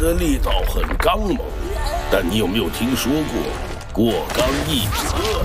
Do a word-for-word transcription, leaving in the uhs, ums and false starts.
的力道很刚猛，但你有没有听说过过刚易折？